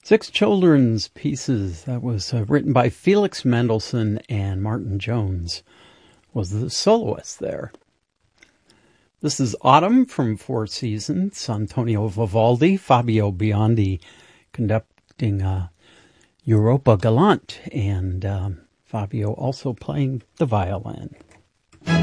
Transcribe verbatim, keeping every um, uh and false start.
Six children's pieces. That was uh, written by Felix Mendelssohn, and Martin Jones was the soloist there. This is Autumn from Four Seasons. Antonio Vivaldi, Fabio Biondi conducting uh, Europa Galante, and um, Fabio also playing the violin.